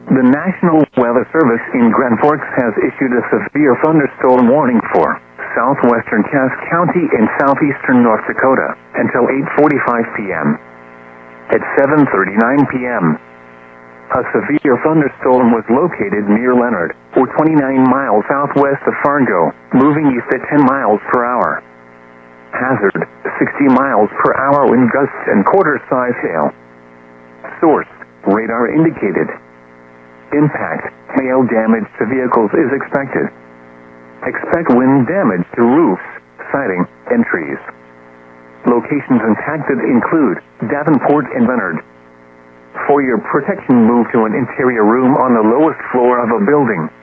The National Weather Service in Grand Forks has issued a severe thunderstorm warning for southwestern Cass County and southeastern North Dakota until 8:45 p.m. At 7:39 p.m., a severe thunderstorm was located near Leonard, or 29 miles southwest of Fargo, moving east at 10 miles per hour. Hazard, 60 miles per hour wind gusts and quarter-size hail. Source, radar indicated. Impact, hail damage to vehicles is expected. Expect wind damage to roofs, siding, and trees. Locations impacted include Davenport and Leonard. For your protection, move to an interior room on the lowest floor of a building.